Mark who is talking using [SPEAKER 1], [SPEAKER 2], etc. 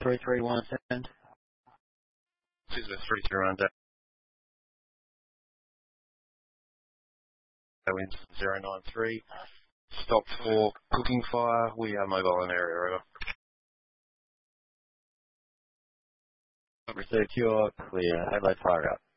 [SPEAKER 1] 331 send.
[SPEAKER 2] This is a 331 winds 093. Stop for cooking fire. We are mobile in area. Over.
[SPEAKER 1] Received, you're clear. Adelaide fire out.